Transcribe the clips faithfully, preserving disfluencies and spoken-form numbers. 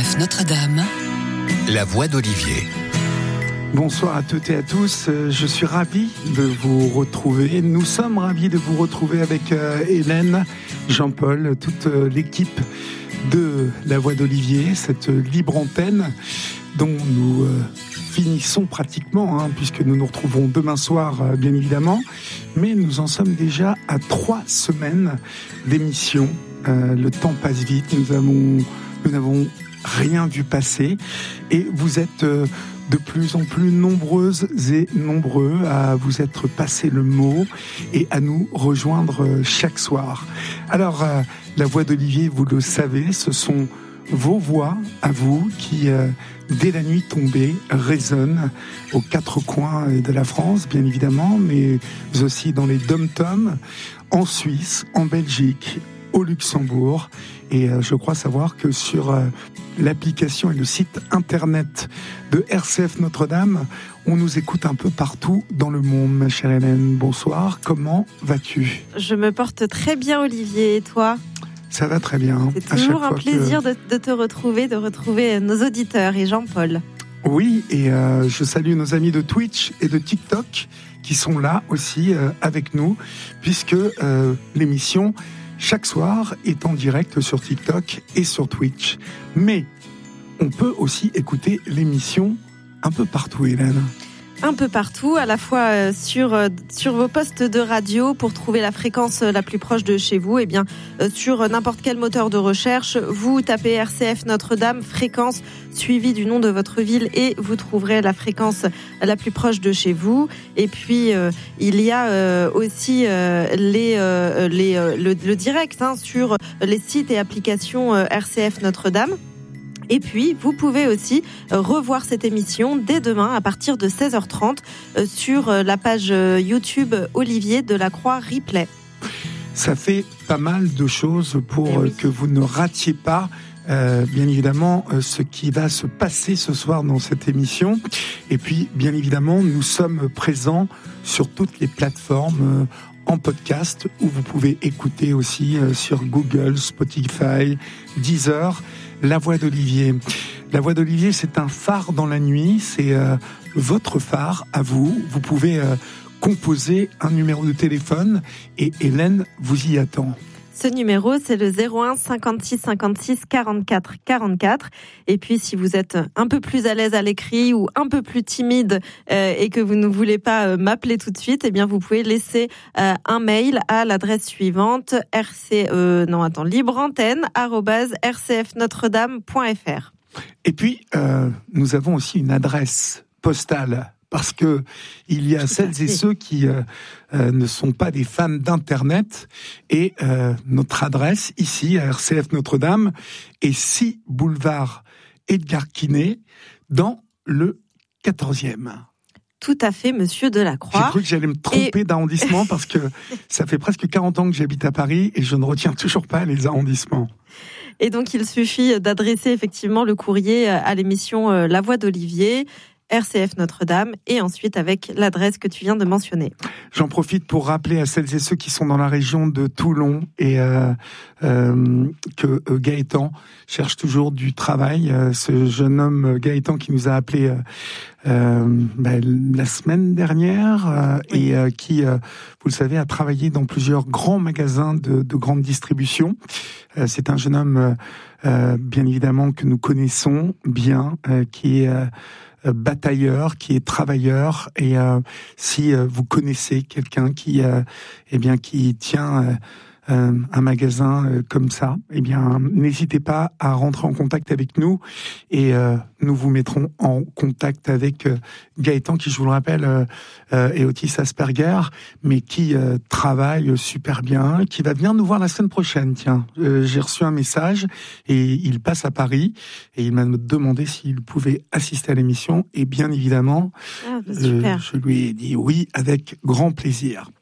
F Notre-Dame, la voix d'Olivier. Bonsoir à toutes et à tous, je suis ravi de vous retrouver. Nous sommes ravis de vous retrouver avec Hélène, Jean-Paul, toute l'équipe de La Voix d'Olivier, cette libre antenne dont nous euh, finissons pratiquement, hein, puisque nous nous retrouvons demain soir, euh, bien évidemment. Mais nous en sommes déjà à trois semaines d'émission. Euh, le temps passe vite, nous avons, nous n'avons rien vu passer. Et vous êtes euh, de plus en plus nombreuses et nombreux à vous être passé le mot et à nous rejoindre chaque soir. Alors, euh, La Voix d'Olivier, vous le savez, ce sont vos voix à vous qui, euh, dès la nuit tombée, résonnent aux quatre coins de la France, bien évidemment, mais aussi dans les dom-toms, en Suisse, en Belgique, au Luxembourg. Et euh, je crois savoir que sur euh, l'application et le site internet de R C F Notre-Dame, on nous écoute un peu partout dans le monde. Ma chère Hélène, bonsoir. Comment vas-tu ? Je me porte très bien, Olivier. Et toi ? Ça va très bien. C'est toujours un plaisir que... de, de te retrouver, de retrouver nos auditeurs et Jean-Paul. Oui, et euh, je salue nos amis de Twitch et de TikTok qui sont là aussi euh, avec nous, puisque euh, l'émission, chaque soir, est en direct sur TikTok et sur Twitch. Mais on peut aussi écouter l'émission un peu partout, Hélène. Un peu partout, à la fois sur, sur vos postes de radio pour trouver la fréquence la plus proche de chez vous, et bien sur n'importe quel moteur de recherche, vous tapez R C F Notre-Dame, fréquence suivie du nom de votre ville et vous trouverez la fréquence la plus proche de chez vous. Et puis euh, il y a euh, aussi euh, les, euh, les, euh, le, le direct hein, sur les sites et applications euh, R C F Notre-Dame. Et puis, vous pouvez aussi revoir cette émission dès demain à partir de seize heures trente sur la page YouTube Olivier Delacroix Replay. Ça fait pas mal de choses pour oui. que vous ne ratiez pas, euh, bien évidemment, ce qui va se passer ce soir dans cette émission. Et puis, bien évidemment, nous sommes présents sur toutes les plateformes en podcast où vous pouvez écouter aussi sur Google, Spotify, Deezer. La Voix d'Olivier. La Voix d'Olivier, c'est un phare dans la nuit, c'est euh, votre phare à vous. Vous pouvez euh, composer un numéro de téléphone et Hélène vous y attend. Ce numéro, c'est le zéro un cinquante-six cinquante-six quarante-quatre quarante-quatre. Et puis, si vous êtes un peu plus à l'aise à l'écrit ou un peu plus timide euh, et que vous ne voulez pas euh, m'appeler tout de suite, eh bien, vous pouvez laisser euh, un mail à l'adresse suivante rc euh, non attends libreantenne arobase r c f notre dame point f r. Et puis, euh, nous avons aussi une adresse postale. Parce que il y a celles et ceux qui euh, euh, ne sont pas des fans d'Internet et euh, notre adresse ici à R C F Notre-Dame est six boulevard Edgar Quinet dans le quatorzième. Tout à fait, monsieur Delacroix. J'ai cru que j'allais me tromper et... d'arrondissement parce que ça fait presque quarante ans que j'habite à Paris et je ne retiens toujours pas les arrondissements. Et donc il suffit d'adresser effectivement le courrier à l'émission La Voix d'Olivier, R C F Notre-Dame, et ensuite avec l'adresse que tu viens de mentionner. J'en profite pour rappeler à celles et ceux qui sont dans la région de Toulon et euh, euh, que euh, Gaëtan cherche toujours du travail. Euh, ce jeune homme Gaëtan qui nous a appelé euh, euh, ben, la semaine dernière euh, oui. et euh, qui, euh, vous le savez, a travaillé dans plusieurs grands magasins de, de grande distribution. Euh, c'est un jeune homme, euh, euh, bien évidemment, que nous connaissons bien, euh, qui est euh, batailleur, qui est travailleur, et euh, si euh, vous connaissez quelqu'un qui, euh, eh bien, qui tient euh, euh, un magasin euh, comme ça, eh bien, n'hésitez pas à rentrer en contact avec nous et euh, nous vous mettrons en contact avec euh, Gaëtan, qui, je vous le rappelle, euh, euh, est autiste Asperger, mais qui euh, travaille super bien, qui va venir nous voir la semaine prochaine. Tiens, euh, j'ai reçu un message et il passe à Paris et il m'a demandé s'il pouvait assister à l'émission et bien évidemment, ah, bah, super. Euh, je lui ai dit oui avec grand plaisir.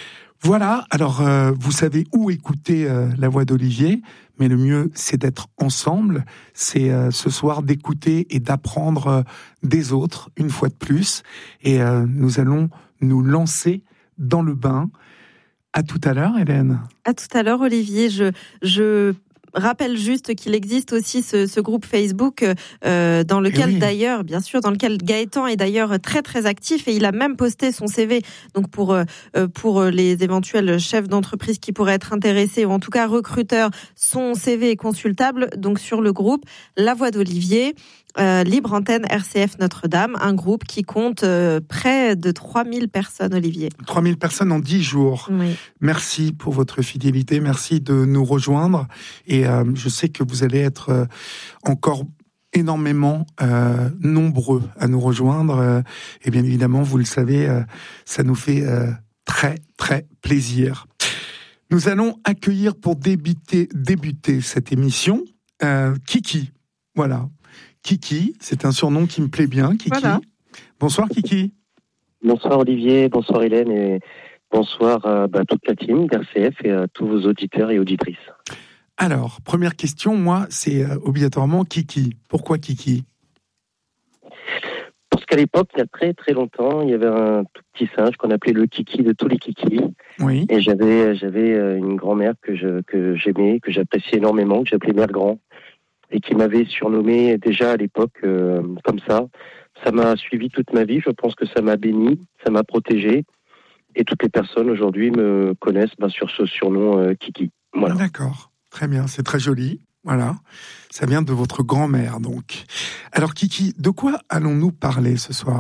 Voilà, alors euh, vous savez où écouter euh, La Voix d'Olivier, mais le mieux c'est d'être ensemble, c'est euh, ce soir d'écouter et d'apprendre euh, des autres, une fois de plus, et euh, nous allons nous lancer dans le bain. À tout à l'heure, Hélène. À tout à l'heure, Olivier. Je, je rappelle juste qu'il existe aussi ce, ce groupe Facebook euh, dans lequel oui. d'ailleurs, bien sûr, dans lequel Gaëtan est d'ailleurs très très actif et il a même posté son C V. Donc pour euh, pour les éventuels chefs d'entreprise qui pourraient être intéressés ou en tout cas recruteurs, son C V est consultable. Donc sur le groupe La Voix d'Olivier. Euh, Libre Antenne R C F Notre-Dame, un groupe qui compte euh, près de trois mille personnes, Olivier. trois mille personnes en dix jours. Oui. Merci pour votre fidélité, merci de nous rejoindre. Et euh, je sais que vous allez être euh, encore énormément euh, nombreux à nous rejoindre. Euh, et bien évidemment, vous le savez, euh, ça nous fait euh, très, très plaisir. Nous allons accueillir pour débuter, débuter cette émission euh, Kiki. Voilà. Kiki, c'est un surnom qui me plaît bien, Kiki. Voilà. Bonsoir Kiki. Bonsoir Olivier, bonsoir Hélène et bonsoir à bah, toute la team d'R C F et à tous vos auditeurs et auditrices. Alors, première question, moi, c'est euh, obligatoirement Kiki. Pourquoi Kiki ? Parce qu'à l'époque, il y a très très longtemps, il y avait un tout petit singe qu'on appelait le Kiki de tous les Kikis. Oui. Et j'avais, j'avais une grand-mère que, je, que j'aimais, que j'appréciais énormément, que j'appelais Mère Grand. Et qui m'avait surnommé déjà à l'époque euh, comme ça. Ça m'a suivi toute ma vie, je pense que ça m'a béni, ça m'a protégé, et toutes les personnes aujourd'hui me connaissent bah, sur ce surnom euh, Kiki. Voilà. D'accord, très bien, c'est très joli, voilà. Ça vient de votre grand-mère, donc. Alors Kiki, de quoi allons-nous parler ce soir ?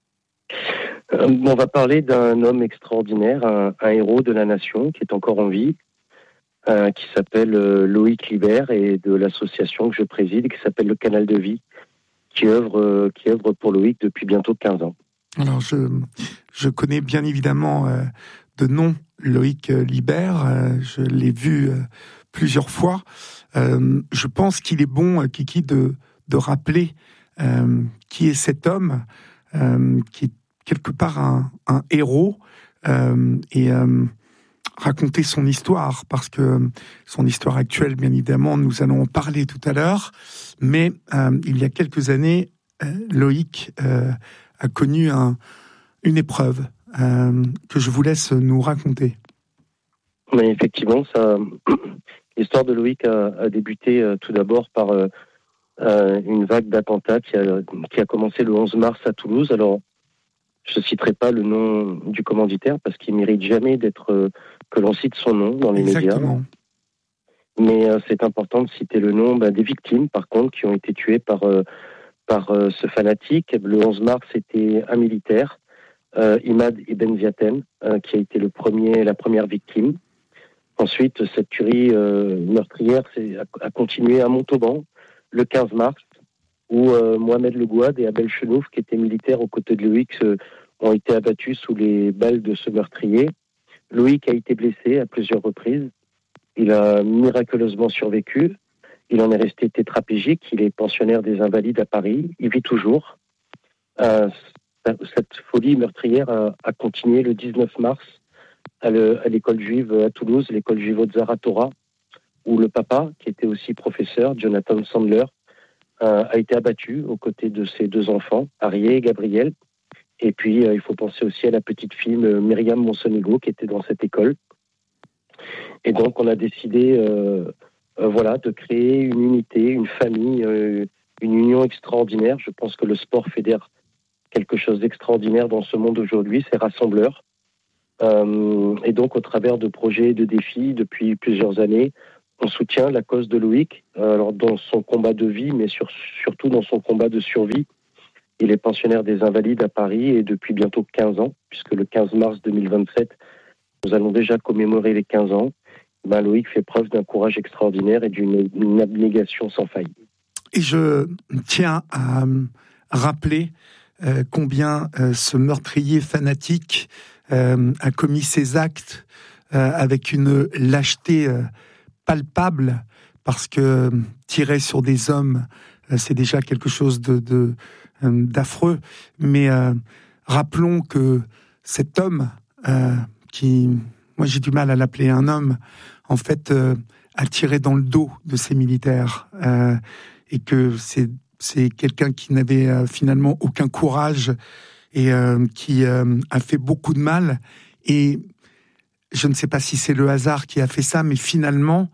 euh, On va parler d'un homme extraordinaire, un, un héros de la nation qui est encore en vie, Euh, qui s'appelle euh, Loïc Libert et de l'association que je préside qui s'appelle Le Canal de Vie, qui œuvre, euh, qui œuvre pour Loïc depuis bientôt quinze ans. Alors je, je connais bien évidemment euh, de nom Loïc Libert, euh, je l'ai vu euh, plusieurs fois. Euh, je pense qu'il est bon, euh, Kiki, de, de rappeler euh, qui est cet homme, euh, qui est quelque part un, un héros euh, et euh, raconter son histoire, parce que son histoire actuelle, bien évidemment, nous allons en parler tout à l'heure, mais euh, il y a quelques années, euh, Loïc euh, a connu un, une épreuve euh, que je vous laisse nous raconter. Oui, effectivement, ça, l'histoire de Loïc a, a débuté euh, tout d'abord par euh, euh, une vague d'attentats qui a, qui a commencé le onze mars à Toulouse. Alors, je ne citerai pas le nom du commanditaire parce qu'il ne mérite jamais d'être euh, que l'on cite son nom dans les Exactement. médias. Mais euh, c'est important de citer le nom bah, des victimes, par contre, qui ont été tuées par, euh, par euh, ce fanatique. Le onze mars, c'était un militaire, euh, Imad Ibn Ziaten, euh, qui a été le premier, la première victime. Ensuite, cette tuerie euh, meurtrière c'est, a, a continué à Montauban, le quinze mars, où euh, Mohamed Le Gouad et Abel Chenouf, qui étaient militaires aux côtés de Loïc, euh, ont été abattus sous les balles de ce meurtrier. Loïc a été blessé à plusieurs reprises. Il a miraculeusement survécu. Il en est resté tétraplégique. Il est pensionnaire des Invalides à Paris. Il vit toujours. Euh, cette folie meurtrière a, a continué le dix-neuf mars à, le, à l'école juive à Toulouse, l'école juive Ozara Torah, où le papa, qui était aussi professeur, Jonathan Sandler, euh, a été abattu aux côtés de ses deux enfants, Arié et Gabriel. Et puis, euh, il faut penser aussi à la petite fille euh, Myriam Monsonigo qui était dans cette école. Et donc, on a décidé euh, euh, voilà, de créer une unité, une famille, euh, une union extraordinaire. Je pense que le sport fédère quelque chose d'extraordinaire dans ce monde aujourd'hui, c'est rassembleur. Euh, et donc, au travers de projets et de défis, depuis plusieurs années, on soutient la cause de Loïc, euh, alors dans son combat de vie, mais sur, surtout dans son combat de survie. Il est pensionnaire des Invalides à Paris et depuis bientôt quinze ans, puisque le quinze mars deux mille vingt-sept, nous allons déjà commémorer les quinze ans. Ben Loïc fait preuve d'un courage extraordinaire et d'une une abnégation sans faille. Et je tiens à rappeler euh, combien euh, ce meurtrier fanatique euh, a commis ses actes euh, avec une lâcheté euh, palpable, parce que tirer sur des hommes, euh, c'est déjà quelque chose de... de d'affreux, mais euh, rappelons que cet homme, euh, qui, moi j'ai du mal à l'appeler un homme, en fait, euh, a tiré dans le dos de ces militaires, euh, et que c'est, c'est quelqu'un qui n'avait euh, finalement aucun courage et euh, qui euh, a fait beaucoup de mal. Et je ne sais pas si c'est le hasard qui a fait ça, mais finalement,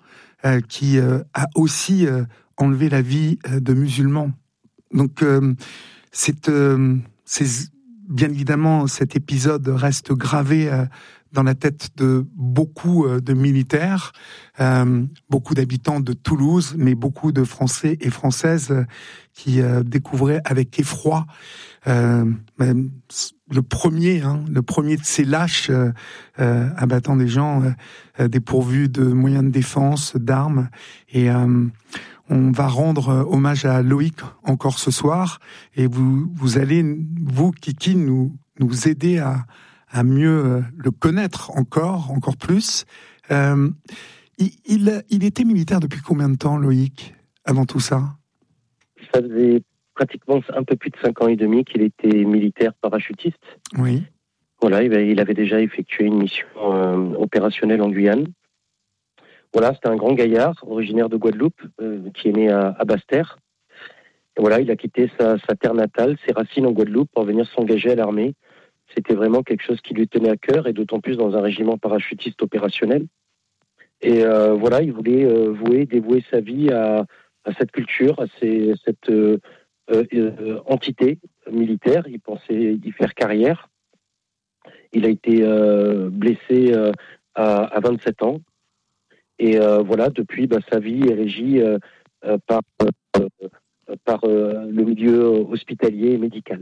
euh, qui euh, a aussi euh, enlevé la vie euh, de musulmans. Donc, euh, c'est, euh, c'est bien évidemment, cet épisode reste gravé euh, dans la tête de beaucoup euh, de militaires, euh, beaucoup d'habitants de Toulouse, mais beaucoup de Français et Françaises euh, qui euh, découvraient avec effroi euh, même le premier, hein, le premier de ces lâches euh, euh, abattant des gens euh, dépourvus de moyens de défense, d'armes. Et euh, on va rendre hommage à Loïc encore ce soir, et vous, vous allez, vous, Kiki, nous, nous aider à, à mieux le connaître encore, encore plus. Euh, il, il, il était militaire depuis combien de temps, Loïc, avant tout ça ? Ça faisait pratiquement un peu plus de cinq ans et demi qu'il était militaire parachutiste. Oui. Voilà, il avait déjà effectué une mission euh, opérationnelle en Guyane. Voilà, c'était un grand gaillard, originaire de Guadeloupe, euh, qui est né à, à Basse-Terre. Et voilà, il a quitté sa, sa terre natale, ses racines en Guadeloupe, pour venir s'engager à l'armée. C'était vraiment quelque chose qui lui tenait à cœur, et d'autant plus dans un régiment parachutiste opérationnel. Et euh, voilà, il voulait euh, vouer, dévouer sa vie à, à cette culture, à ces, cette euh, euh, entité militaire. Il pensait y faire carrière. Il a été euh, blessé euh, à, à vingt-sept ans. Et euh, voilà, depuis, bah, sa vie est régie euh, euh, par, euh, par euh, le milieu hospitalier et médical.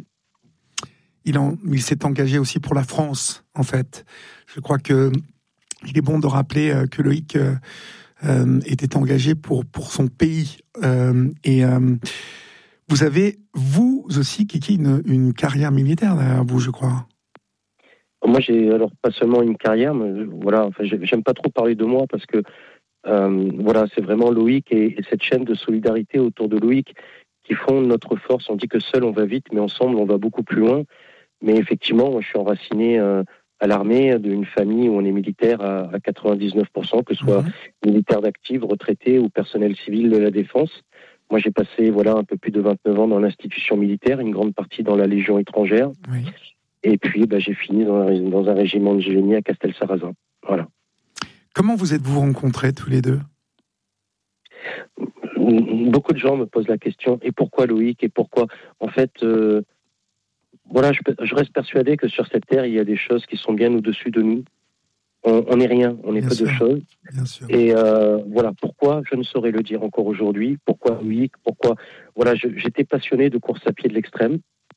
Il, en, il s'est engagé aussi pour la France, en fait. Je crois que il est bon de rappeler euh, que Loïc euh, euh, était engagé pour, pour son pays. Euh, et euh, vous avez, vous aussi, Kiki, une, une carrière militaire derrière vous, je crois. Moi, j'ai alors pas seulement une carrière, mais voilà, enfin, j'aime pas trop parler de moi parce que euh, voilà, c'est vraiment Loïc et, et cette chaîne de solidarité autour de Loïc qui font notre force. On dit que seul on va vite, mais ensemble on va beaucoup plus loin. Mais effectivement, moi, je suis enraciné euh, à l'armée d'une famille où on est militaire à, à quatre-vingt-dix-neuf pour cent, que ce soit mmh. militaire d'active, retraité ou personnel civil de la défense. Moi, j'ai passé voilà un peu plus de vingt-neuf ans dans l'institution militaire, une grande partie dans la Légion étrangère. Oui. Et puis, bah, j'ai fini dans un, dans un régiment de génie à Castel-Sarrazin. Voilà. Comment vous êtes-vous rencontrés tous les deux ? Beaucoup de gens me posent la question, et pourquoi Loïc ? Et pourquoi ? En fait, euh, voilà, je, je reste persuadé que sur cette terre, il y a des choses qui sont bien au-dessus de nous. On n'est rien, on est peu de choses. Bien sûr. Et euh, voilà, pourquoi, je ne saurais le dire encore aujourd'hui. Pourquoi Loïc ? Pourquoi ? Voilà, je, j'étais passionné de course à pied de l'extrême.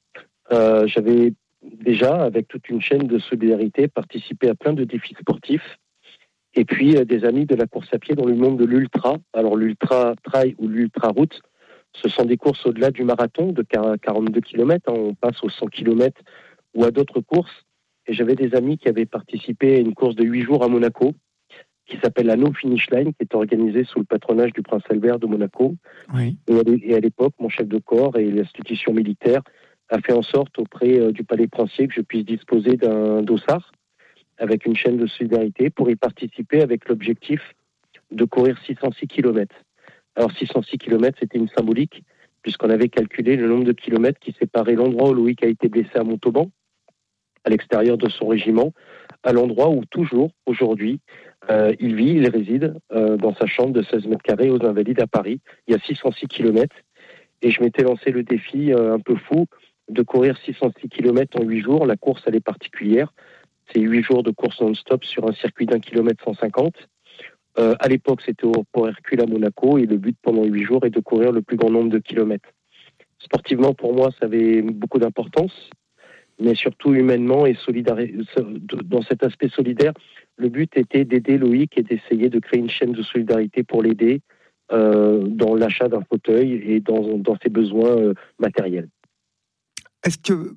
Euh, j'avais déjà, avec toute une chaîne de solidarité, participé à plein de défis sportifs. Et puis, euh, des amis de la course à pied dans le monde de l'ultra. Alors, l'ultra trail ou l'ultra route, ce sont des courses au-delà du marathon de quarante-deux kilomètres. Hein, on passe aux cent kilomètres ou à d'autres courses. Et j'avais des amis qui avaient participé à une course de huit jours à Monaco, qui s'appelle la No Finish Line, qui est organisée sous le patronage du prince Albert de Monaco. Oui. Et à l'époque, mon chef de corps et l'institution militaire a fait en sorte auprès euh, du palais princier que je puisse disposer d'un dossard avec une chaîne de solidarité pour y participer avec l'objectif de courir six cent six kilomètres. Alors six cent six kilomètres, c'était une symbolique puisqu'on avait calculé le nombre de kilomètres qui séparait l'endroit où Loïc a été blessé à Montauban, à l'extérieur de son régiment, à l'endroit où toujours, aujourd'hui, euh, il vit, il réside euh, dans sa chambre de seize mètres carrés aux Invalides à Paris. Il y a six cent six kilomètres et je m'étais lancé le défi euh, un peu fou de courir six cent six kilomètres en huit jours. La course, elle est particulière. C'est huit jours de course non-stop sur un circuit d'un kilomètre cent cinquante. Euh, à l'époque, c'était au Port Hercule à Monaco et le but pendant huit jours est de courir le plus grand nombre de kilomètres. Sportivement, pour moi, ça avait beaucoup d'importance, mais surtout humainement et solidaire. Dans cet aspect solidaire, le but était d'aider Loïc et d'essayer de créer une chaîne de solidarité pour l'aider euh, dans l'achat d'un fauteuil et dans, dans ses besoins euh, matériels. Est-ce que,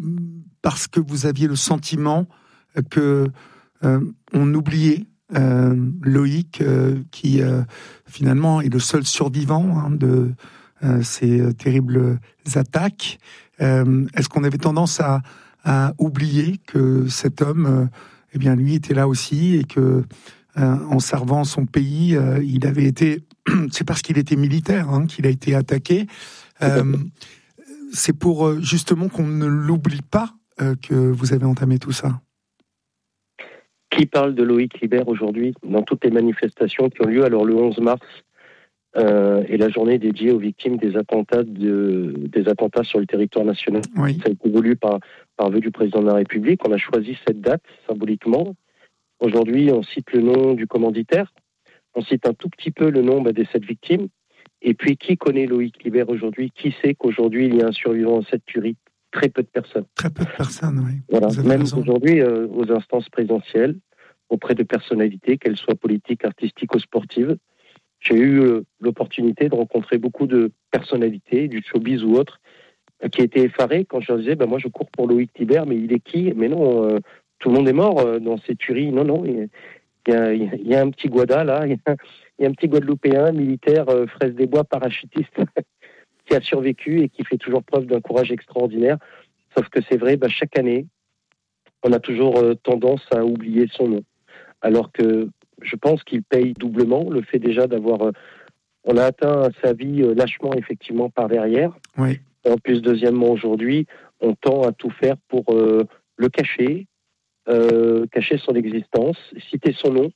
parce que vous aviez le sentiment que euh, on oubliait euh, Loïc, euh, qui euh, finalement est le seul survivant hein, de euh, ces terribles attaques, euh, est-ce qu'on avait tendance à, à oublier que cet homme, euh, eh bien, lui était là aussi et que, euh, en servant son pays, euh, il avait été, c'est parce qu'il était militaire hein, qu'il a été attaqué. Euh, c'est pour justement qu'on ne l'oublie pas euh, que vous avez entamé tout ça. qui parle de Loïc Liber aujourd'hui dans toutes les manifestations qui ont lieu? Alors le onze mars euh, est la journée dédiée aux victimes des attentats, de, des attentats sur le territoire national. Oui. Ça a été voulu par, par vœu du président de la République. On a choisi cette date symboliquement. Aujourd'hui, on cite le nom du commanditaire, on cite un tout petit peu le nom bah, des sept victimes. Et puis, qui connaît Loïc Liber aujourd'hui? Qui sait qu'aujourd'hui, il y a un survivant à cette tuerie? Très peu de personnes. Très peu de personnes, oui. Voilà. Même raison. aujourd'hui, euh, aux instances présidentielles, auprès de personnalités, qu'elles soient politiques, artistiques ou sportives, j'ai eu euh, l'opportunité de rencontrer beaucoup de personnalités, du showbiz ou autres, euh, qui étaient effarées quand je leur disais, ben, moi je cours pour Loïc Liber, mais il est qui? Mais non, euh, tout le monde est mort euh, dans ces tueries. Non, non, il y a, il y a, il y a un petit Guada là, il y a, il y a un petit Guadeloupéen, militaire, euh, fraise des bois, parachutiste, qui a survécu et qui fait toujours preuve d'un courage extraordinaire. Sauf que c'est vrai, bah, chaque année, on a toujours euh, tendance à oublier son nom. Alors que je pense qu'il paye doublement le fait déjà d'avoir... Euh, on a atteint sa vie euh, lâchement, effectivement, par derrière. Oui. Et en plus, deuxièmement, aujourd'hui, on tend à tout faire pour euh, le cacher, euh, cacher son existence, citer son nom.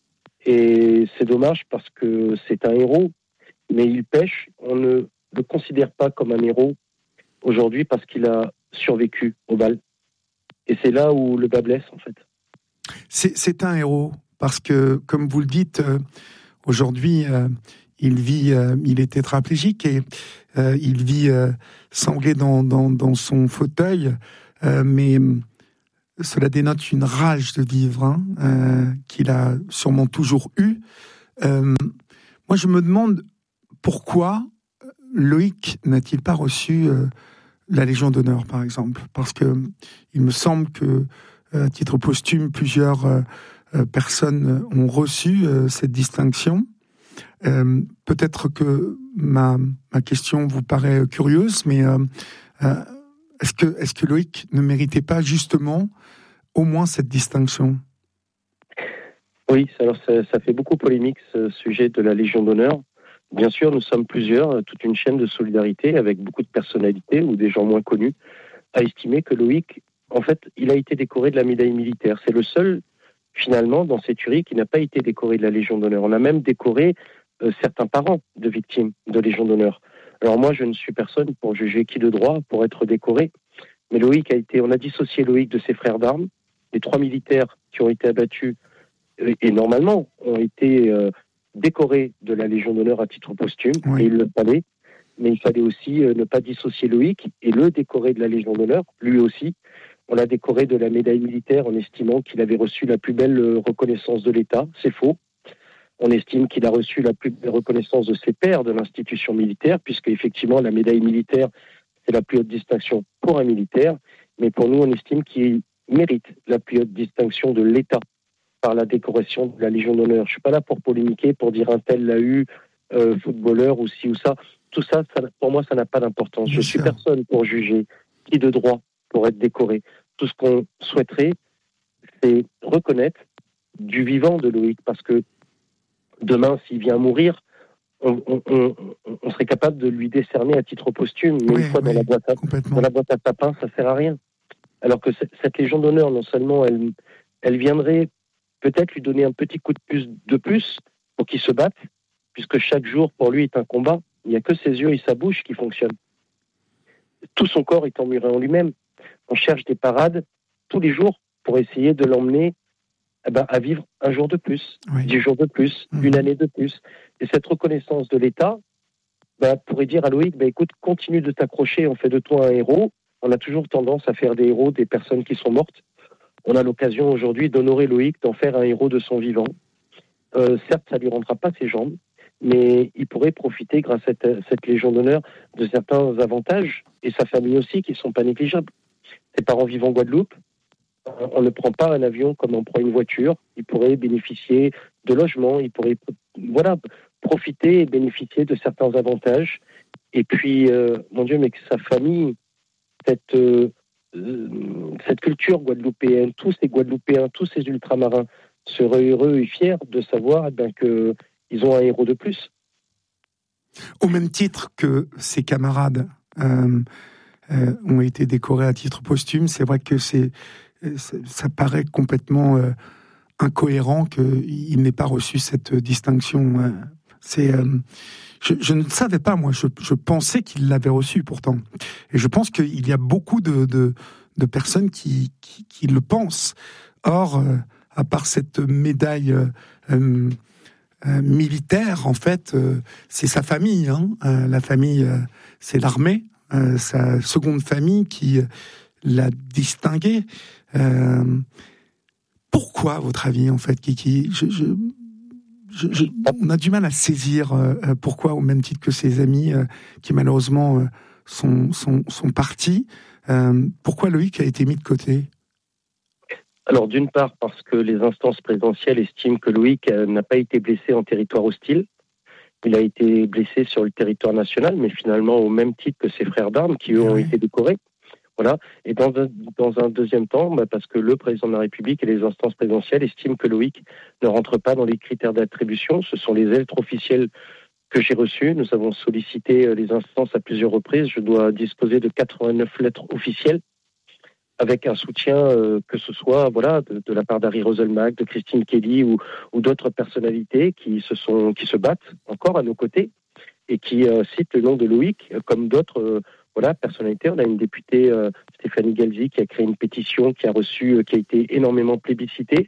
Et c'est dommage parce que c'est un héros, mais il pêche. On ne le considère pas comme un héros aujourd'hui parce qu'il a survécu aux balles. Et c'est là où le bas blesse, en fait. C'est, c'est un héros parce que, comme vous le dites, euh, aujourd'hui, euh, il vit, euh, il est tétraplégique et euh, il vit euh, sanglé dans, dans, dans son fauteuil, euh, mais cela dénote une rage de vivre hein, euh, qu'il a sûrement toujours eue. Euh, moi, je me demande pourquoi Loïc n'a-t-il pas reçu euh, la Légion d'honneur, par exemple? Parce que il me semble que, à titre posthume, plusieurs euh, euh, personnes ont reçu euh, cette distinction. Euh, peut-être que ma, ma question vous paraît curieuse, mais euh, euh, est-ce que, est-ce que Loïc ne méritait pas justement au moins cette distinction? Oui, alors ça, ça fait beaucoup polémique ce sujet de la Légion d'honneur. Bien sûr, nous sommes plusieurs, toute une chaîne de solidarité avec beaucoup de personnalités ou des gens moins connus, à estimer que Loïc, en fait, il a été décoré de la médaille militaire. C'est le seul, finalement, dans ces tueries qui n'a pas été décoré de la Légion d'honneur. On a même décoré euh, certains parents de victimes de Légion d'honneur. Alors moi, je ne suis personne pour juger qui de droit pour être décoré, mais Loïc a été, on a dissocié Loïc de ses frères d'armes. Les trois militaires qui ont été abattus, euh, et normalement, ont été... Euh, décoré de la Légion d'honneur à titre posthume, oui. Et il le fallait, mais il fallait aussi euh, ne pas dissocier Loïc et le décorer de la Légion d'honneur, lui aussi. On l'a décoré de la médaille militaire en estimant qu'il avait reçu la plus belle reconnaissance de l'État. C'est faux. On estime qu'il a reçu la plus belle reconnaissance de ses pairs de l'institution militaire, puisque effectivement la médaille militaire, c'est la plus haute distinction pour un militaire, mais pour nous, on estime qu'il mérite la plus haute distinction de l'État par la décoration de la Légion d'honneur. Je suis pas là pour polémiquer, pour dire un tel l'a eu, euh, footballeur ou ci ou ça. Tout ça, ça, pour moi, ça n'a pas d'importance. Bien Je sûr. suis personne pour juger qui de droit pour être décoré. Tout ce qu'on souhaiterait, c'est reconnaître du vivant de Loïc, parce que demain, s'il vient mourir, on, on, on, on serait capable de lui décerner à titre posthume, mais oui, une fois oui, dans, la boîte à, dans la boîte à tapin, ça sert à rien. Alors que cette Légion d'honneur, non seulement elle, elle viendrait peut-être lui donner un petit coup de plus, de plus pour qu'il se batte, puisque chaque jour pour lui est un combat. Il n'y a que ses yeux et sa bouche qui fonctionnent. Tout son corps est emmuré en lui-même. On cherche des parades tous les jours pour essayer de l'emmener eh ben, à vivre un jour de plus, oui. dix jours de plus, mmh. une année de plus. Et cette reconnaissance de l'État ben, pourrait dire à Loïc, ben, écoute, continue de t'accrocher, on fait de toi un héros. On a toujours tendance à faire des héros des personnes qui sont mortes. On a l'occasion aujourd'hui d'honorer Loïc, d'en faire un héros de son vivant. Euh, certes, ça ne lui rendra pas ses jambes, mais il pourrait profiter, grâce à cette, cette Légion d'honneur, de certains avantages, et sa famille aussi, qui ne sont pas négligeables. Ses parents vivent en Guadeloupe. Euh, on ne prend pas un avion comme on prend une voiture. Il pourrait bénéficier de logements, il pourrait voilà, profiter et bénéficier de certains avantages. Et puis, euh, mon Dieu, mais que sa famille, cette... Euh, cette culture guadeloupéenne, tous ces Guadeloupéens, tous ces ultramarins seraient heureux et fiers de savoir ben, qu'ils ont un héros de plus. Au même titre que ses camarades euh, euh, ont été décorés à titre posthume, c'est vrai que c'est, ça paraît complètement euh, incohérent qu'il n'ait pas reçu cette distinction. C'est, euh, je, je ne savais pas, moi, je, je pensais qu'il l'avait reçu pourtant. Et je pense qu'il y a beaucoup de, de, de personnes qui, qui, qui le pensent. Or, euh, à part cette médaille euh, euh, euh, militaire, en fait, euh, c'est sa famille. Hein. Euh, la famille, euh, c'est l'armée, euh, sa seconde famille qui euh, l'a distingué. Euh, pourquoi, à votre avis, en fait, Kiki ? je, je, je, je, On a du mal à saisir euh, pourquoi, au même titre que ses amis euh, qui malheureusement euh, sont, sont, sont partis. Euh, pourquoi Loïc a été mis de côté ? Alors, d'une part, parce que les instances présidentielles estiment que Loïc n'a pas été blessé en territoire hostile. Il a été blessé sur le territoire national, mais finalement au même titre que ses frères d'armes qui, eux, ont oui. été décorés. Voilà. Et dans un, dans un deuxième temps, bah parce que le président de la République et les instances présidentielles estiment que Loïc ne rentre pas dans les critères d'attribution. Ce sont les lettres officielles que j'ai reçues. Nous avons sollicité les instances à plusieurs reprises. Je dois disposer de quatre-vingt-neuf lettres officielles, avec un soutien, euh, que ce soit voilà, de, de la part d'Harry Roselmack, de Christine Kelly ou, ou d'autres personnalités qui se, sont, qui se battent encore à nos côtés et qui euh, citent le nom de Loïc, comme d'autres euh, voilà, personnalités. On a une députée, euh, Stéphanie Galzi, qui a créé une pétition qui a, reçu, euh, qui a été énormément plébiscitée.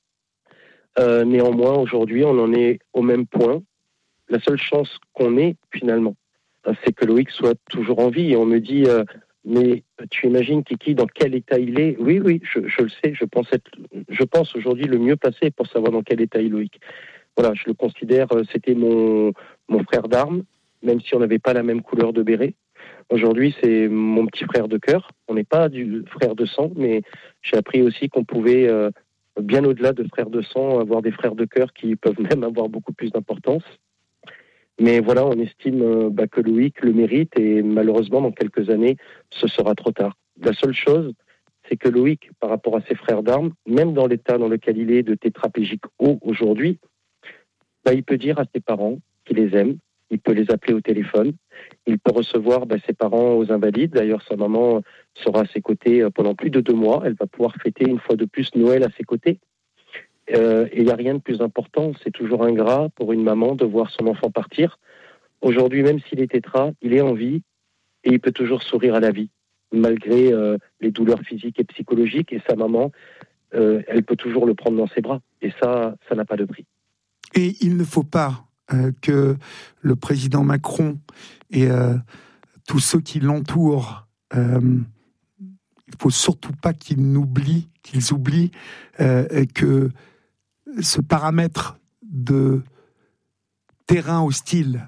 Euh, néanmoins, aujourd'hui, on en est au même point. La seule chance qu'on ait, finalement, c'est que Loïc soit toujours en vie. Et on me dit... Euh, Mais tu imagines, Kiki, dans quel état il est ? Oui, oui, je, je le sais. Je pense être, je pense aujourd'hui le mieux placé pour savoir dans quel état est Loïc. Voilà, je le considère, c'était mon, mon frère d'armes, même si on n'avait pas la même couleur de béret. Aujourd'hui, c'est mon petit frère de cœur. On n'est pas du frère de sang, mais j'ai appris aussi qu'on pouvait, euh, bien au-delà de frères de sang, avoir des frères de cœur qui peuvent même avoir beaucoup plus d'importance. Mais voilà, on estime euh, bah, que Loïc le mérite et malheureusement, dans quelques années, ce sera trop tard. La seule chose, c'est que Loïc, par rapport à ses frères d'armes, même dans l'état dans lequel il est de tétraplégique haut aujourd'hui, bah, il peut dire à ses parents qu'il les aime, il peut les appeler au téléphone, il peut recevoir bah, ses parents aux Invalides. D'ailleurs, sa maman sera à ses côtés pendant plus de deux mois. Elle va pouvoir fêter une fois de plus Noël à ses côtés. Euh, et il n'y a rien de plus important, c'est toujours ingrat pour une maman de voir son enfant partir. Aujourd'hui, même s'il est tétra, il est en vie et il peut toujours sourire à la vie, malgré euh, les douleurs physiques et psychologiques. Et sa maman, euh, elle peut toujours le prendre dans ses bras. Et ça, ça n'a pas de prix. Et il ne faut pas euh, que le président Macron et euh, tous ceux qui l'entourent, euh, il ne faut surtout pas qu'ils n'oublient, qu'ils oublient euh, que ce paramètre de terrain hostile,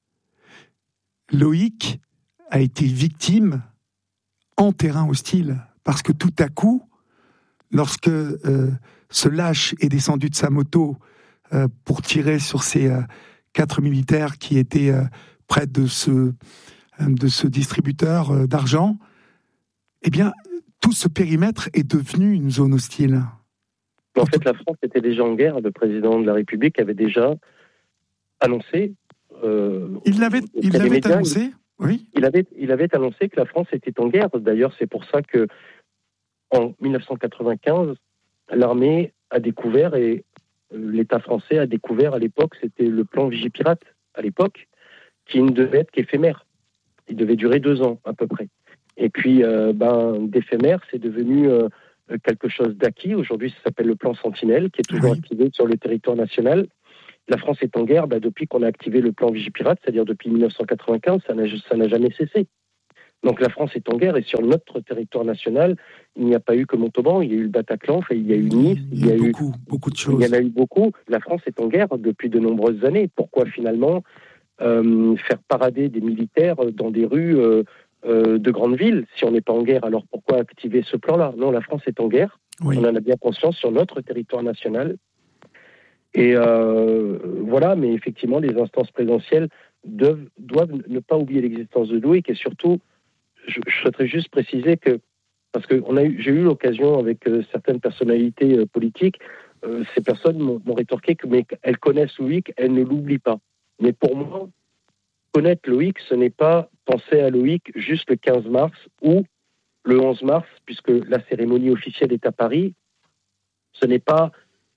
Loïc a été victime en terrain hostile, parce que tout à coup, lorsque euh, ce lâche est descendu de sa moto euh, pour tirer sur ces euh, quatre militaires qui étaient euh, près de ce, de ce distributeur euh, d'argent, eh bien, tout ce périmètre est devenu une zone hostile. En fait, la France était déjà en guerre. Le président de la République avait déjà annoncé... Euh, il l'avait, il l'avait médias, annoncé oui. il, avait, il avait annoncé que la France était en guerre. D'ailleurs, c'est pour ça que en dix-neuf cent quatre-vingt-quinze, l'armée a découvert, et l'État français a découvert à l'époque, c'était le plan Vigipirate, à l'époque, qui ne devait être qu'éphémère. Il devait durer deux ans, à peu près. Et puis, euh, ben, d'éphémère, c'est devenu... Euh, quelque chose d'acquis. Aujourd'hui, ça s'appelle le plan Sentinelle, qui est toujours oui. activé sur le territoire national. La France est en guerre bah, depuis qu'on a activé le plan Vigipirate, c'est-à-dire depuis dix-neuf cent quatre-vingt-quinze, ça n'a, ça n'a jamais cessé. Donc la France est en guerre, et sur notre territoire national, il n'y a pas eu que Montauban, il y a eu le Bataclan, enfin, il y a eu Nice, il y a, il y a eu beaucoup, beaucoup de choses. Il y en a eu beaucoup. La France est en guerre depuis de nombreuses années. Pourquoi finalement euh, faire parader des militaires dans des rues euh, Euh, de grandes villes, si on n'est pas en guerre, alors pourquoi activer ce plan-là ? Non, la France est en guerre, oui. On en a bien conscience sur notre territoire national. Et euh, voilà, mais effectivement, les instances présidentielles doivent, doivent ne pas oublier l'existence de Loïc, et surtout, je, je souhaiterais juste préciser que, parce que on a eu, j'ai eu l'occasion avec euh, certaines personnalités euh, politiques, euh, ces personnes m'ont, m'ont rétorqué que mais elles connaissent Loïc, elles ne l'oublient pas. Mais pour moi, connaître Loïc, ce n'est pas penser à Loïc juste le quinze mars ou le onze mars, puisque la cérémonie officielle est à Paris. Ce n'est pas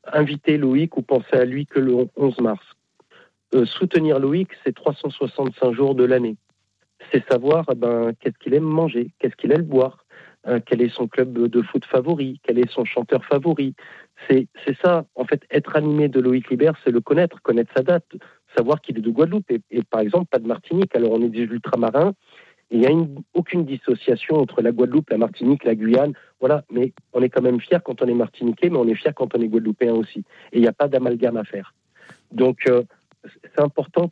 inviter Loïc ou penser à lui que le onze mars. Euh, soutenir Loïc, c'est trois cent soixante-cinq jours de l'année. C'est savoir eh ben, qu'est-ce qu'il aime manger, qu'est-ce qu'il aime boire, euh, quel est son club de foot favori, quel est son chanteur favori. C'est, c'est ça, en fait, être animé de Loïc Liber, c'est le connaître, connaître sa date, savoir qu'il est de Guadeloupe et, et par exemple pas de Martinique. Alors on est des ultramarins, il n'y a une, aucune dissociation entre la Guadeloupe, la Martinique, la Guyane, voilà, mais on est quand même fiers quand on est martiniquais, mais on est fiers quand on est guadeloupéen aussi. Et il n'y a pas d'amalgame à faire. Donc euh, c'est important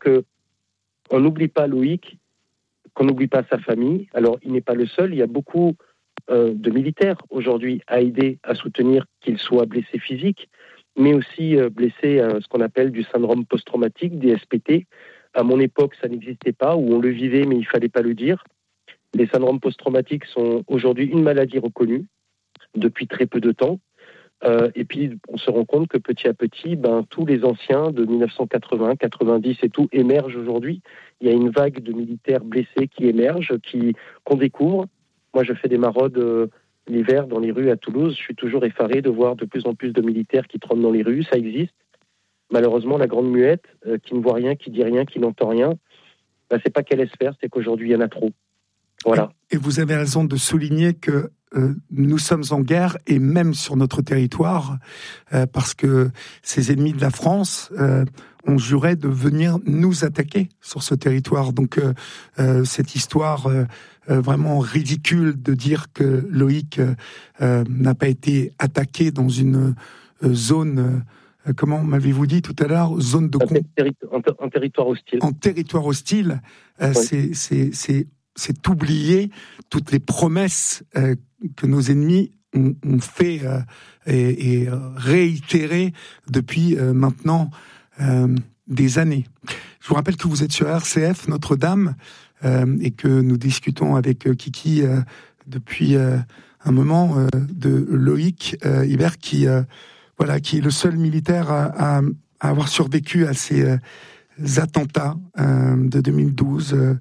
qu'on n'oublie pas Loïc, qu'on n'oublie pas sa famille. Alors, il n'est pas le seul. Il y a beaucoup euh, de militaires aujourd'hui à aider, à soutenir qu'ils soient blessés physiques, mais aussi euh, blessés à ce qu'on appelle du syndrome post-traumatique, des S P T. À mon époque, ça n'existait pas, ou on le vivait, mais il ne fallait pas le dire. Les syndromes post-traumatiques sont aujourd'hui une maladie reconnue depuis très peu de temps. Euh, et puis, on se rend compte que petit à petit, ben, tous les anciens de dix-neuf cent quatre-vingts, quatre-vingt-dix et tout émergent aujourd'hui. Il y a une vague de militaires blessés qui émergent, qui, qu'on découvre. Moi, je fais des maraudes euh, l'hiver dans les rues à Toulouse. Je suis toujours effaré de voir de plus en plus de militaires qui trônent dans les rues. Ça existe. Malheureusement, la grande muette, euh, qui ne voit rien, qui dit rien, qui n'entend rien, ben, c'est pas qu'elle laisse faire, c'est qu'aujourd'hui, il y en a trop. Voilà. Et vous avez raison de souligner que Euh, nous sommes en guerre, et même sur notre territoire, euh, parce que ces ennemis de la France euh, ont juré de venir nous attaquer sur ce territoire. Donc euh, euh, cette histoire euh, euh, vraiment ridicule de dire que Loïc euh, n'a pas été attaqué dans une euh, zone, euh, comment m'avez-vous dit tout à l'heure, zone de... Un, terri- un, ter- un territoire hostile. En territoire hostile, euh, oui. c'est, c'est, c'est, c'est oublier toutes les promesses euh, que nos ennemis ont, ont fait euh, et, et réitéré depuis euh, maintenant euh, des années. Je vous rappelle que vous êtes sur R C F Notre-Dame euh, et que nous discutons avec euh, Kiki euh, depuis euh, un moment euh, de Loïc euh, Liber qui, euh, voilà, qui est le seul militaire à, à, à avoir survécu à ces euh, attentats euh, de deux mille douze euh,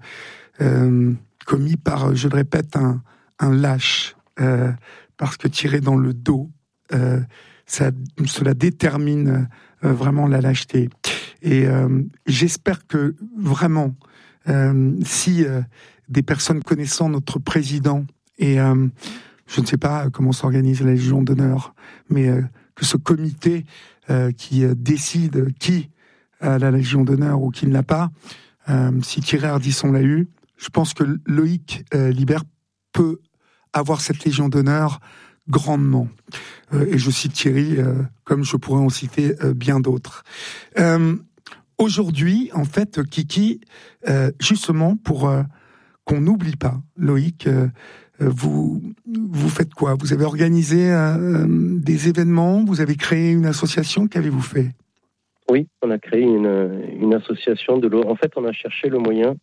euh, commis par, je le répète, un, un lâche. Euh, parce que tirer dans le dos, euh, ça, cela détermine euh, vraiment la lâcheté. Et euh, j'espère que vraiment, euh, si euh, des personnes connaissant notre président, et euh, je ne sais pas comment s'organise la Légion d'honneur, mais euh, que ce comité euh, qui euh, décide qui a la Légion d'honneur ou qui ne l'a pas, euh, si Thierry Ardisson l'a eu, je pense que Loïc euh, Liber peut avoir cette Légion d'honneur grandement. Euh, et je cite Thierry, euh, comme je pourrais en citer euh, bien d'autres. Euh, aujourd'hui, en fait, Kiki, euh, justement, pour euh, qu'on n'oublie pas, Loïc, euh, vous, vous faites quoi? Vous avez organisé euh, des événements? Vous avez créé une association? Qu'avez-vous fait? Oui, on a créé une, une association de l'eau. En fait, on a cherché le moyen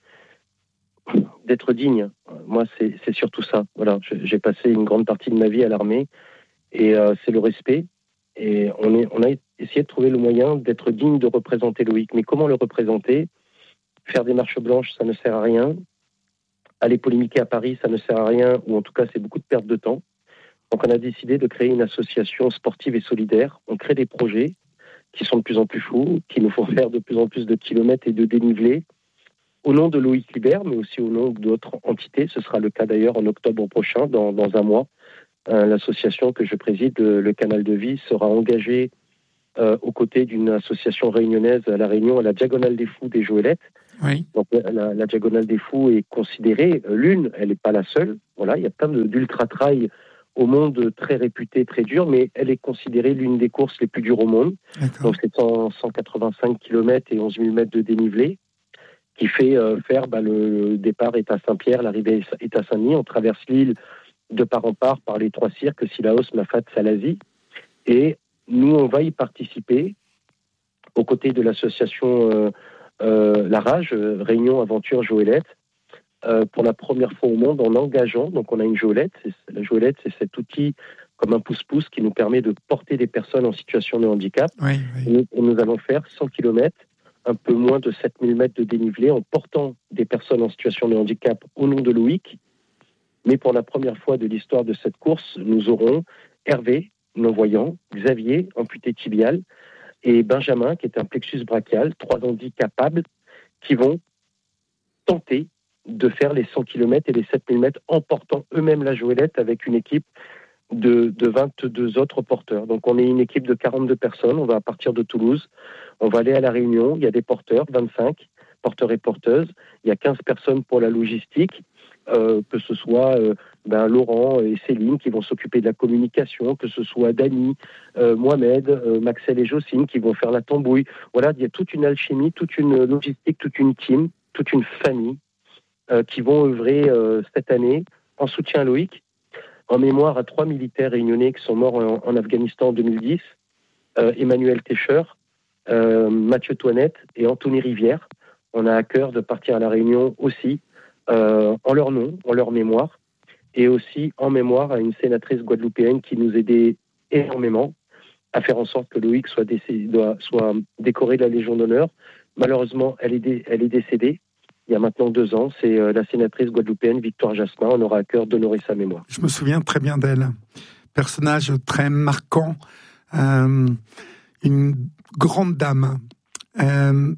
d'être digne. Moi, c'est, c'est surtout ça. Voilà, j'ai passé une grande partie de ma vie à l'armée et euh, c'est le respect. Et on, est, on a essayé de trouver le moyen d'être digne de représenter Loïc. Mais comment le représenter? Faire des marches blanches, ça ne sert à rien. Aller polémiquer à Paris, ça ne sert à rien, ou en tout cas, c'est beaucoup de perte de temps. Donc, on a décidé de créer une association sportive et solidaire. On crée des projets qui sont de plus en plus fous, qui nous font faire de plus en plus de kilomètres et de dénivelés, au nom de Loïc Liber, mais aussi au nom d'autres entités. Ce sera le cas d'ailleurs en octobre prochain, dans, dans un mois. Euh, l'association que je préside, le, le Canal de Vie, sera engagée euh, aux côtés d'une association réunionnaise à La Réunion, à la Diagonale des Fous des Joëlettes. Oui. Donc, la, la Diagonale des Fous est considérée l'une, elle n'est pas la seule. Voilà, il y a plein de, d'ultra-trails au monde très réputés, très durs, mais elle est considérée l'une des courses les plus dures au monde. D'accord. Donc, c'est cent quatre-vingt-cinq kilomètres et onze mille mètres de dénivelé, qui fait euh, faire bah, le départ est à Saint-Pierre, l'arrivée est à Saint-Denis. On traverse l'île de part en part par les trois cirques, Sillaos, Mafat, Salazie. Et nous, on va y participer aux côtés de l'association euh, euh, La Rage, euh, Réunion Aventure Joëlette, euh, pour la première fois au monde en engageant. Donc, on a une Joëlette. C'est, la Joëlette, c'est cet outil comme un pouce-pouce qui nous permet de porter des personnes en situation de handicap. Oui, oui. Et, et nous allons faire cent kilomètres, un peu moins de sept mille mètres de dénivelé en portant des personnes en situation de handicap au nom de Loïc. Mais pour la première fois de l'histoire de cette course, nous aurons Hervé, non-voyant, Xavier, amputé tibial, et Benjamin, qui est un plexus brachial, trois handicapables, qui vont tenter de faire les cent kilomètres et les sept mille mètres en portant eux-mêmes la joëlette avec une équipe de, de vingt-deux autres porteurs. Donc on est une équipe de quarante-deux personnes, on va partir de Toulouse, on va aller à La Réunion, il y a des porteurs, vingt-cinq porteurs et porteuses, il y a quinze personnes pour la logistique, euh, que ce soit euh, ben, Laurent et Céline qui vont s'occuper de la communication, que ce soit Dany, euh, Mohamed, euh, Maxel et Jocelyne qui vont faire la tambouille. Voilà, il y a toute une alchimie, toute une logistique, toute une team, toute une famille euh, qui vont œuvrer euh, cette année en soutien à Loïc, en mémoire à trois militaires réunionnais qui sont morts en, en Afghanistan en deux mille dix, euh, Emmanuel Técher, euh, Mathieu Toinette et Anthony Rivière. On a à cœur de partir à La Réunion aussi, euh, en leur nom, en leur mémoire, et aussi en mémoire à une sénatrice guadeloupéenne qui nous aidait énormément à faire en sorte que Loïc soit, décédé, doit, soit décoré de la Légion d'honneur. Malheureusement, elle est, dé, elle est décédée il y a maintenant deux ans. C'est euh, la sénatrice guadeloupéenne Victoire Jasmin. On aura à cœur d'honorer sa mémoire. Je me souviens très bien d'elle. Personnage très marquant, euh, une grande dame. Euh,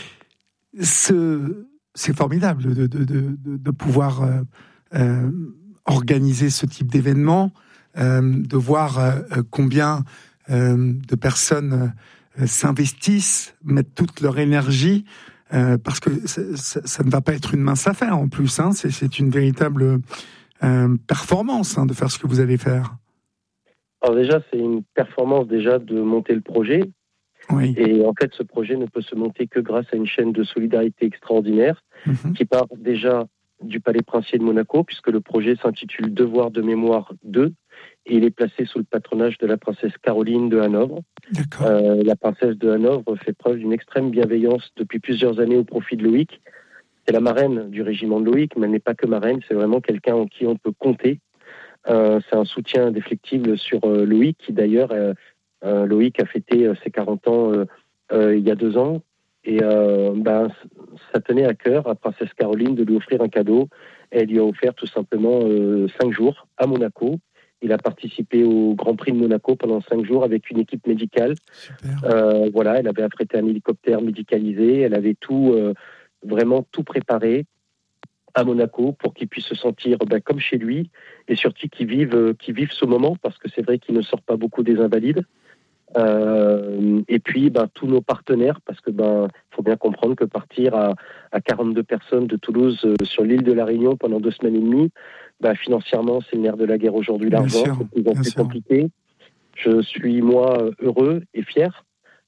ce, c'est formidable de, de, de, de pouvoir euh, euh, organiser ce type d'événement, euh, de voir euh, combien euh, de personnes euh, s'investissent, mettent toute leur énergie, euh, parce que ça, ça, ça ne va pas être une mince affaire en plus, hein, c'est, c'est une véritable euh, performance hein, de faire ce que vous allez faire. Alors déjà, c'est une performance déjà de monter le projet. Oui. Et en fait, ce projet ne peut se monter que grâce à une chaîne de solidarité extraordinaire mmh. qui part déjà du Palais Princier de Monaco, puisque le projet s'intitule Devoir de mémoire deux, et il est placé sous le patronage de la princesse Caroline de Hanovre. Euh, la princesse de Hanovre fait preuve d'une extrême bienveillance depuis plusieurs années au profit de Loïc. C'est la marraine du régiment de Loïc, mais elle n'est pas que marraine, c'est vraiment quelqu'un en qui on peut compter. Euh, c'est un soutien indéfectible sur euh, Loïc, qui d'ailleurs... Euh, Euh, Loïc a fêté euh, ses quarante ans euh, euh, il y a deux ans et euh, ben, ça tenait à cœur à Princesse Caroline de lui offrir un cadeau. Elle lui a offert tout simplement euh, cinq jours à Monaco. Il a participé au Grand Prix de Monaco pendant cinq jours avec une équipe médicale. Euh, voilà, elle avait affrété un hélicoptère médicalisé. Elle avait tout, euh, vraiment tout préparé à Monaco pour qu'il puisse se sentir ben, comme chez lui et surtout qu'il vive, euh, qu'il vive ce moment parce que c'est vrai qu'il ne sort pas beaucoup des Invalides. Euh, et puis ben, tous nos partenaires, parce que ben faut bien comprendre que partir à, à quarante-deux personnes de Toulouse euh, sur l'île de la Réunion pendant deux semaines et demie, ben, financièrement c'est le nerf de la guerre aujourd'hui, l'argent, c'est de plus en plus compliqué. Je suis moi heureux et fier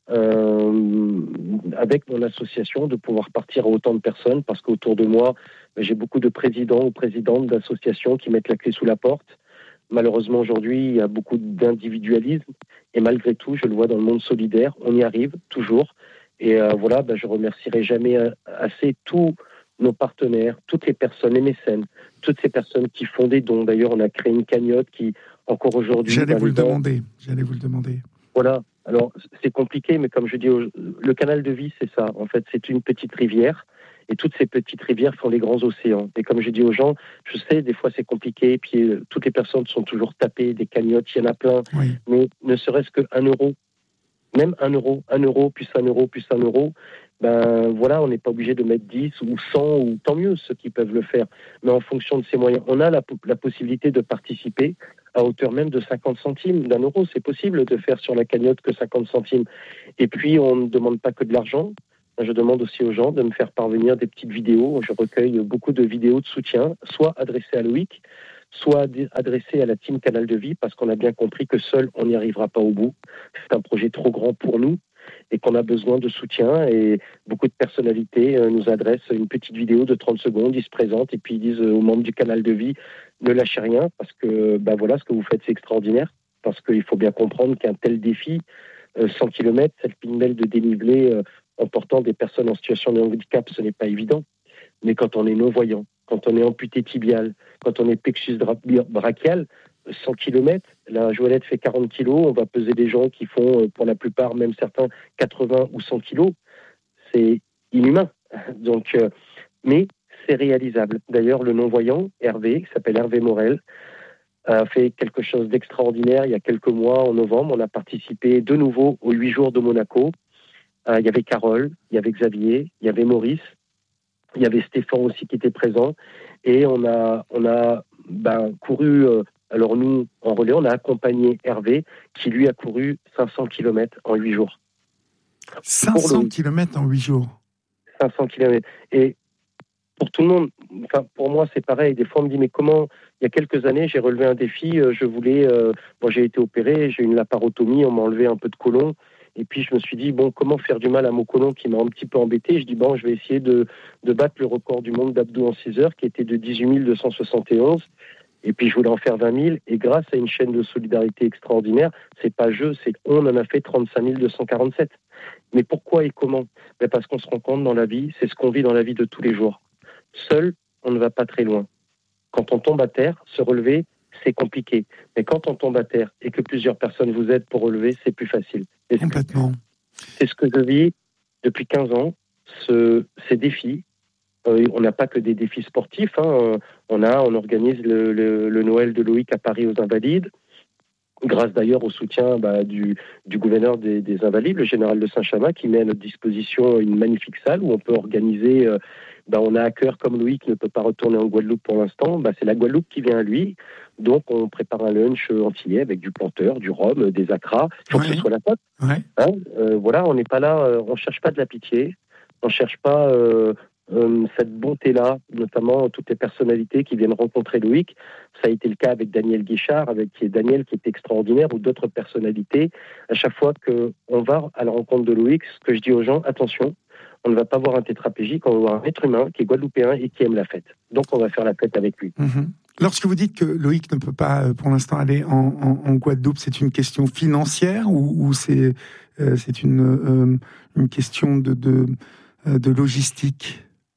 euh, avec mon association de pouvoir partir à autant de personnes, parce qu'autour de moi ben, j'ai beaucoup de présidents ou présidentes d'associations qui mettent la clé sous la porte. Malheureusement, aujourd'hui, il y a beaucoup d'individualisme. Et malgré tout, je le vois dans le monde solidaire, on y arrive toujours. Et euh, voilà, ben, je remercierai jamais assez tous nos partenaires, toutes les personnes, les mécènes, toutes ces personnes qui font des dons. D'ailleurs, on a créé une cagnotte qui, encore aujourd'hui... J'allais vous le demander. J'allais vous le demander. Voilà. Alors, c'est compliqué, mais comme je dis, le canal de vie, c'est ça. En fait, c'est une petite rivière. Et toutes ces petites rivières font les grands océans. Et comme je dis aux gens, je sais, des fois c'est compliqué, puis euh, toutes les personnes sont toujours tapées, des cagnottes, il y en a plein, oui. Mais ne serait-ce qu'un euro, même un euro, un euro, plus un euro, plus un euro, ben voilà, on n'est pas obligé de mettre dix ou cent, ou tant mieux ceux qui peuvent le faire. Mais en fonction de ses moyens, on a la, la possibilité de participer à hauteur même de cinquante centimes d'un euro. C'est possible de faire sur la cagnotte que cinquante centimes. Et puis, on ne demande pas que de l'argent. Je demande aussi aux gens de me faire parvenir des petites vidéos. Je recueille beaucoup de vidéos de soutien, soit adressées à Loïc, soit adressées à la team Canal de Vie, parce qu'on a bien compris que seul, on n'y arrivera pas au bout. C'est un projet trop grand pour nous et qu'on a besoin de soutien. Et beaucoup de personnalités nous adressent une petite vidéo de trente secondes, ils se présentent et puis ils disent aux membres du Canal de Vie, ne lâchez rien, parce que ben voilà, ce que vous faites, c'est extraordinaire. Parce qu'il faut bien comprendre qu'un tel défi, cent kilomètres, cette pile-mêle de dénivelé, en portant des personnes en situation de handicap, ce n'est pas évident. Mais quand on est non-voyant, quand on est amputé tibial, quand on est plexus brachial, cent kilomètres, la joëlette fait quarante kilos, on va peser des gens qui font, pour la plupart, même certains, quatre-vingts ou cent kilos. C'est inhumain. Donc, euh, mais c'est réalisable. D'ailleurs, le non-voyant, Hervé, qui s'appelle Hervé Morel, a fait quelque chose d'extraordinaire il y a quelques mois, en novembre. On a participé de nouveau aux huit jours de Monaco. Euh, il y avait Carole, il y avait Xavier, il y avait Maurice, il y avait Stéphane aussi qui était présent. Et on a, on a ben, couru, euh, alors nous, en relais, on a accompagné Hervé, qui lui a couru cinq cents kilomètres en huit jours. cinq cents kilomètres en huit jours. cinq cents kilomètres. Et pour tout le monde, enfin, pour moi, c'est pareil. Des fois, on me dit, mais comment, il y a quelques années, j'ai relevé un défi, euh, je voulais, euh, bon, j'ai été opéré, j'ai eu une laparotomie, on m'a enlevé un peu de côlon. Et puis, je me suis dit, bon, comment faire du mal à mon côlon qui m'a un petit peu embêté? Je dis, bon, je vais essayer de, de battre le record du monde d'abdos en six heures, qui était de dix-huit mille deux cent soixante et onze. Et puis, je voulais en faire vingt mille. Et grâce à une chaîne de solidarité extraordinaire, c'est pas je, c'est on en a fait trente-cinq mille deux cent quarante-sept. Mais pourquoi et comment? Ben parce qu'on se rend compte dans la vie, c'est ce qu'on vit dans la vie de tous les jours. Seul, on ne va pas très loin. Quand on tombe à terre, se relever, c'est compliqué. Mais quand on tombe à terre et que plusieurs personnes vous aident pour relever, c'est plus facile. Et Complètement. C'est ce que je vis depuis quinze ans, ce, ces défis. Euh, on n'a pas que des défis sportifs. Hein. On, a, on organise le, le, le Noël de Loïc à Paris aux Invalides, grâce d'ailleurs au soutien bah, du, du gouverneur des, des Invalides, le général de Saint-Chamas, qui met à notre disposition une magnifique salle où on peut organiser... Euh, bah, on a à cœur, comme Loïc ne peut pas retourner en Guadeloupe pour l'instant, bah, c'est la Guadeloupe qui vient à lui. Donc on prépare un lunch antillais avec du planteur, du rhum, des acras. Il faut ouais. que ce soit la top. Ouais. Hein euh, voilà, on n'est pas là, euh, on ne cherche pas de la pitié, on ne cherche pas... Euh, Euh, cette bonté-là, notamment toutes les personnalités qui viennent rencontrer Loïc. Ça a été le cas avec Daniel Guichard, avec qui est Daniel qui est extraordinaire, ou d'autres personnalités. À chaque fois qu'on va à la rencontre de Loïc, ce que je dis aux gens, attention, on ne va pas voir un tétraplégique, on va voir un être humain qui est guadeloupéen et qui aime la fête. Donc on va faire la fête avec lui. Mmh. Lorsque vous dites que Loïc ne peut pas, pour l'instant, aller en, en, en Guadeloupe, c'est une question financière ou, ou c'est, euh, c'est une, euh, une question de, de, de logistique ?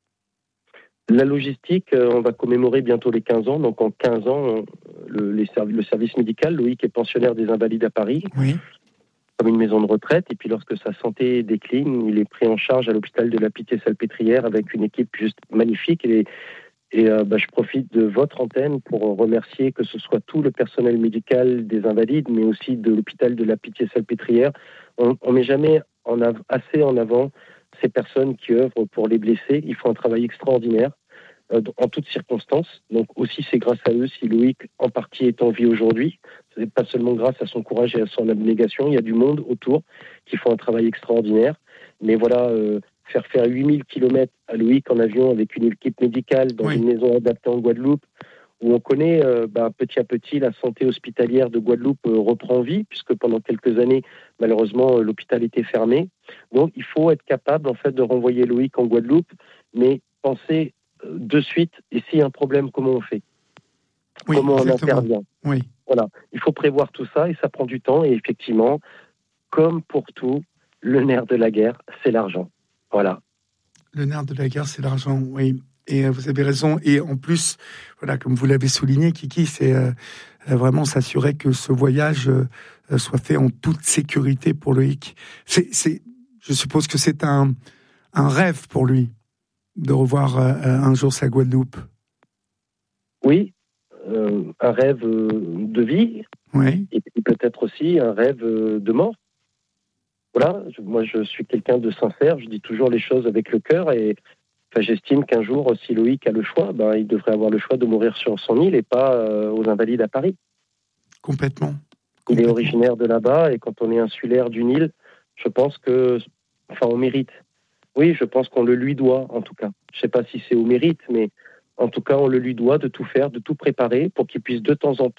La logistique, euh, on va commémorer bientôt les quinze ans. Donc en quinze ans, on, le, les serv- le service médical, Loïc est pensionnaire des Invalides à Paris, oui. comme une maison de retraite. Et puis lorsque sa santé décline, il est pris en charge à l'hôpital de la Pitié-Salpêtrière avec une équipe juste magnifique. Et, et euh, bah, je profite de votre antenne pour remercier que ce soit tout le personnel médical des Invalides, mais aussi de l'hôpital de la Pitié-Salpêtrière. On ne met jamais en av- assez en avant ces personnes qui œuvrent pour les blessés. Ils font un travail extraordinaire euh, en toutes circonstances. Donc aussi, c'est grâce à eux si Loïc, en partie, est en vie aujourd'hui. Ce n'est pas seulement grâce à son courage et à son abnégation. Il y a du monde autour qui font un travail extraordinaire. Mais voilà, euh, faire faire huit mille kilomètres à Loïc en avion avec une équipe médicale dans oui. une maison adaptée en Guadeloupe, où on connaît euh, bah, petit à petit la santé hospitalière de Guadeloupe euh, reprend vie, puisque pendant quelques années, malheureusement, euh, l'hôpital était fermé. Donc, il faut être capable, en fait, de renvoyer Loïc en Guadeloupe, mais penser euh, de suite, et s'il y a un problème, comment on fait ? oui, Comment exactement. on intervient ? Oui. Voilà. Il faut prévoir tout ça, et ça prend du temps, et effectivement, comme pour tout, le nerf de la guerre, c'est l'argent. Voilà. Le nerf de la guerre, c'est l'argent, oui. Et vous avez raison. Et en plus, voilà, comme vous l'avez souligné, Kiki, c'est euh, vraiment s'assurer que ce voyage euh, soit fait en toute sécurité pour Loïc. C'est, c'est, je suppose que c'est un, un rêve pour lui de revoir euh, un jour sa Guadeloupe. Oui, euh, un rêve de vie. Oui. Et puis peut-être aussi un rêve de mort. Voilà, je, moi je suis quelqu'un de sincère. Je dis toujours les choses avec le cœur et Enfin, j'estime qu'un jour, si Loïc a le choix, ben, il devrait avoir le choix de mourir sur son île et pas euh, aux Invalides à Paris. Complètement. Complètement. Il est originaire de là-bas et quand on est insulaire d'une île, je pense que, enfin, on mérite. Oui, je pense qu'on le lui doit, en tout cas. Je ne sais pas si c'est au mérite, mais en tout cas, on le lui doit de tout faire, de tout préparer pour qu'il puisse de temps en temps